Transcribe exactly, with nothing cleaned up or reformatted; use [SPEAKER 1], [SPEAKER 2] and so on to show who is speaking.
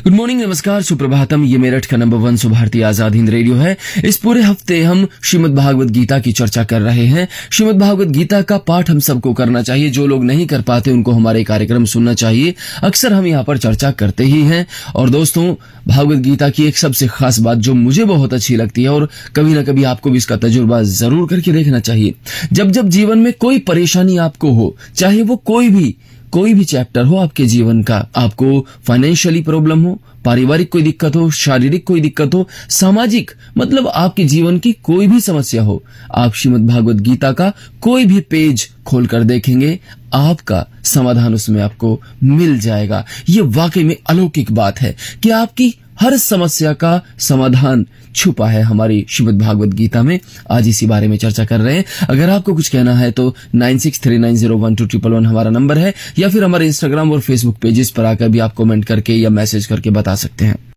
[SPEAKER 1] Good morning, नमस्कार, सुप्रभातम। ये मेरठ का नंबर वन सो भारतीय आजाद हिंद रेडियो है। इस पूरे हफ्ते हम श्रीमद् भागवत गीता की चर्चा कर रहे हैं। श्रीमद् भागवत गीता का पाठ हम सबको करना चाहिए। जो लोग नहीं कर पाते उनको हमारे कार्यक्रम सुनना चाहिए। अक्सर हम यहाँ पर चर्चा करते ही हैं। और दोस्तों, भागवत गीता की एक सबसे खास बात जो मुझे बहुत अच्छी लगती है, और कभी ना कभी आपको भी इसका तजुर्बा जरूर करके देखना चाहिए। जब जब जीवन में कोई परेशानी आपको हो, चाहे वो कोई भी कोई भी चैप्टर हो आपके जीवन का, आपको फाइनेंशियली प्रॉब्लम हो, पारिवारिक कोई दिक्कत हो, शारीरिक कोई दिक्कत हो, सामाजिक मतलब आपके जीवन की कोई भी समस्या हो, आप श्रीमद् भागवत गीता का कोई भी पेज खोलकर देखेंगे, आपका समाधान उसमें आपको मिल जाएगा। ये वाकई में अलौकिक बात है कि आपकी हर समस्या का समाधान छुपा है हमारी श्रीमद् भागवत गीता में। आज इसी बारे में चर्चा कर रहे हैं। अगर आपको कुछ कहना है तो nine six three nine zero one two triple one हमारा नंबर है, या फिर हमारे इंस्टाग्राम और फेसबुक पेजेस पर आकर भी आप कमेंट करके या मैसेज करके बता सकते हैं।